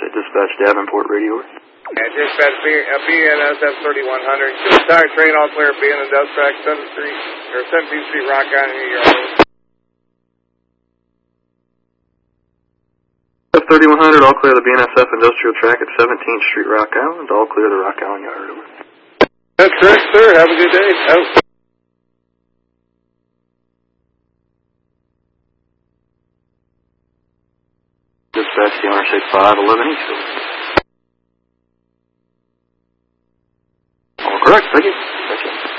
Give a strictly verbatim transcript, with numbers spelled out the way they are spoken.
Dispatch Davenport radio. Yeah, dispatch B, uh, B N S F thirty-one hundred. Entire train all clear, B N S track seventh Street, or seventeenth Street, Rock Island, New York. F thirty-one hundred, all clear the B N S F industrial track at seventeenth Street, Rock Island. All clear the Rock Island Yard. Over. That's correct, sir. Have a good day. Out. Dispatch the Interstate five eleven East. All correct, thank you.